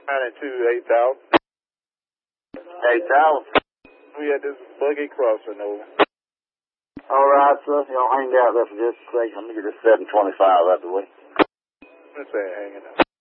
92, 8,000. 8,000. We had this buggy crossing over. All right, sir. Y'all hang out there for just a second. Let me get this 725 out of the way. Let's say hanging out.